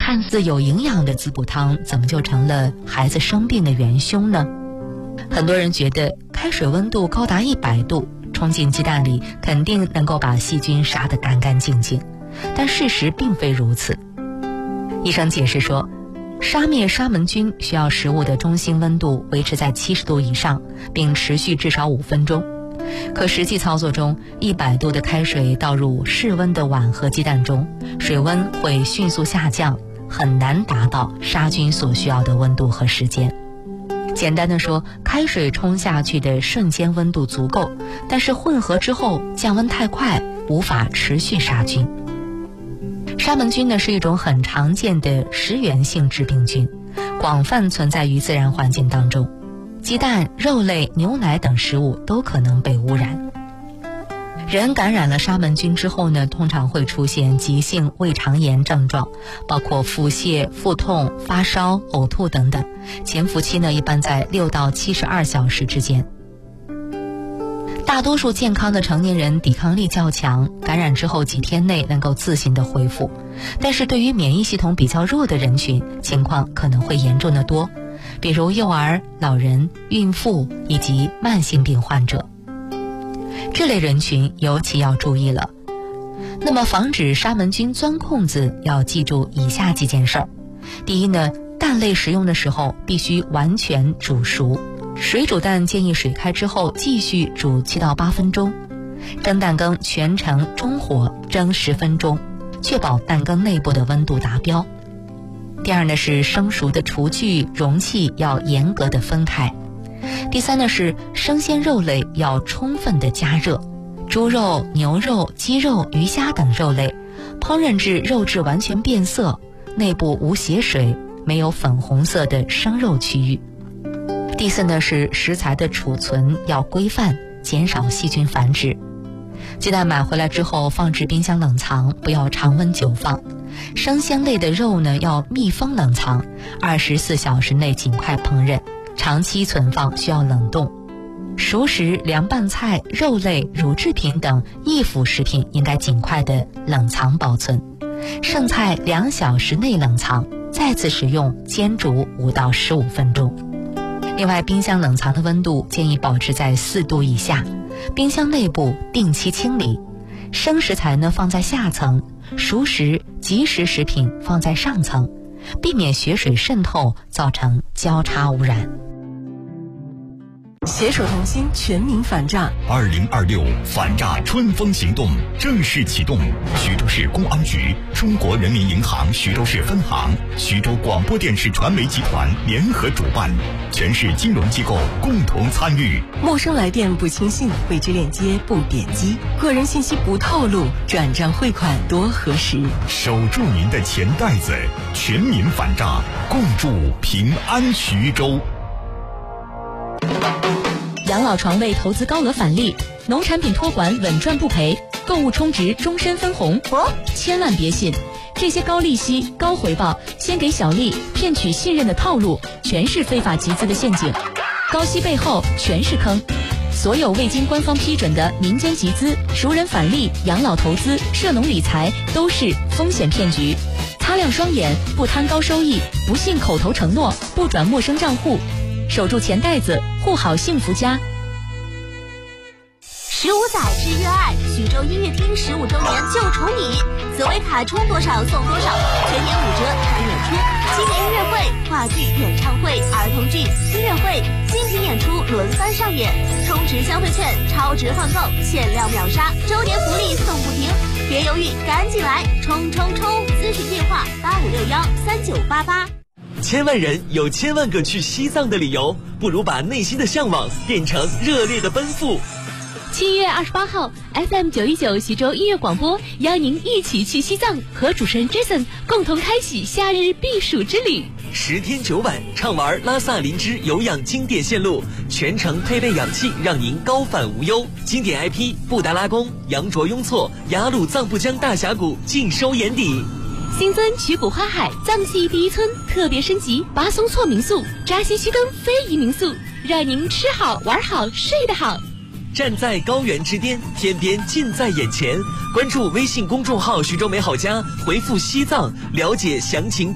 看似有营养的滋补汤，怎么就成了孩子生病的元凶呢？很多人觉得开水温度高达100度，冲进鸡蛋里肯定能够把细菌杀得干干净净，但事实并非如此。医生解释说，杀灭沙门菌需要食物的中心温度维持在70度以上，并持续至少5分钟。可实际操作中，100度的开水倒入室温的碗和鸡蛋中，水温会迅速下降，很难达到杀菌所需要的温度和时间。简单的说，开水冲下去的瞬间温度足够，但是混合之后降温太快，无法持续杀菌。沙门菌呢是一种很常见的食源性致病菌，广泛存在于自然环境当中。鸡蛋、肉类、牛奶等食物都可能被污染。人感染了沙门菌之后呢，通常会出现急性胃肠炎症状，包括腹泻、腹痛、发烧、呕吐等等。潜伏期呢一般在6到72小时之间。大多数健康的成年人抵抗力较强，感染之后几天内能够自行的恢复。但是对于免疫系统比较弱的人群，情况可能会严重得多，比如幼儿、老人、孕妇以及慢性病患者。这类人群尤其要注意了。那么防止沙门菌钻空子，要记住以下几件事儿。第一呢，蛋类食用的时候必须完全煮熟，水煮蛋建议水开之后继续煮7到8分钟，蒸蛋羹全程中火蒸10分钟，确保蛋羹内部的温度达标。第二呢是生熟的厨具、容器要严格的分开。第三呢是生鲜肉类要充分的加热，猪肉、牛肉、鸡肉、鱼虾等肉类，烹饪至肉质完全变色，内部无血水，没有粉红色的生肉区域。第四呢是食材的储存要规范，减少细菌繁殖。鸡蛋买回来之后放置冰箱冷藏，不要常温久放。生鲜类的肉呢要密封冷藏，24小时内尽快烹饪，长期存放需要冷冻。熟食、凉拌菜、肉类、乳制品等易腐食品应该尽快的冷藏保存。剩菜2小时内冷藏，再次食用，煎煮5到15分钟。另外，冰箱冷藏的温度建议保持在4度以下，冰箱内部定期清理。生食材呢放在下层，熟食、即食食品放在上层，避免血水渗透，造成交叉污染。 携手同心，全民反诈。 2026反诈春风行动正式启动，徐州市公安局、中国人民银行徐州市分行、徐州广播电视传媒集团联合主办，全市金融机构共同参与。 陌生来电不轻信，未知链接不点击，个人信息不透露，转账汇款多核实。 守住您的钱袋子，全民反诈，共筑平安徐州。 养老床位投资高额返利，农产品托管稳赚不赔，购物充值终身分红。千万别信，这些高利息、高回报、先给小利、骗取信任的套路，全是非法集资的陷阱。高息背后全是坑。所有未经官方批准的民间集资、熟人返利、养老投资、涉农理财都是风险骗局。擦亮双眼，不贪高收益，不信口头承诺，不转陌生账户。守住钱袋子，护好幸福家。 15载之约爱，徐州音乐厅15周年就宠你，紫薇卡充多少送多少，全年5折看演出，青年音乐会、话剧、演唱会、儿童剧、音乐会、精品演出轮番上演，充值消费券，超值换购，限量秒杀，周年福利送不停，别犹豫，赶紧来，冲冲冲！咨询电话85613988。 千万人有千万个去西藏的理由，不如把内心的向往变成热烈的奔赴。 7月28号 FM 919徐州音乐广播邀您一起去西藏，和主持人 Jason 共同开启夏日避暑之旅。 10天9晚畅玩拉萨林芝有氧经典线路，全程配备氧气，让您高反无忧。经典 IP 布达拉宫、羊卓雍措、雅鲁藏布江大峡谷尽收眼底。 新增曲谷花海藏系第一村特别升级巴松措民宿、扎西须根非遗民宿，让您吃好玩好睡得好。 站在高原之巅，天边近在眼前。关注微信公众号徐州美好家，回复西藏了解详情。